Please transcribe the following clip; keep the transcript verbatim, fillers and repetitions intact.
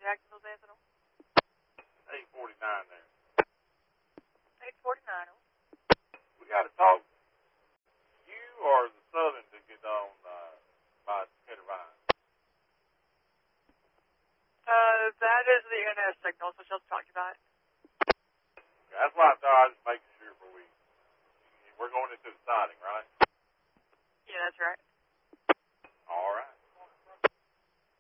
Jacksonville, Bethel? eight forty-nine there. eight forty-nine. We got to talk. You or the Southern to get on uh, by Cheddar Vine? Uh, that is the N S signal, so she'll talk about it. Okay, that's why I thought I was just making sure for we. We're going into the siding, right? Yeah, that's right.